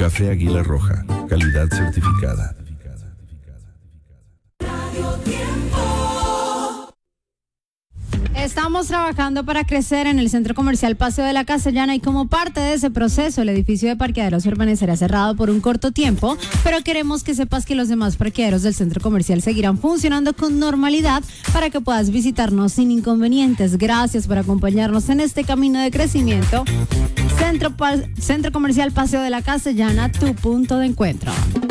Café Águila Roja, calidad certificada. Estamos trabajando para crecer en el Centro Comercial Paseo de la Castellana y como parte de ese proceso el edificio de parqueaderos permanecerá cerrado por un corto tiempo, pero queremos que sepas que los demás parqueaderos del Centro Comercial seguirán funcionando con normalidad para que puedas visitarnos sin inconvenientes. Gracias por acompañarnos en este camino de crecimiento. Centro Comercial Paseo de la Castellana, tu punto de encuentro.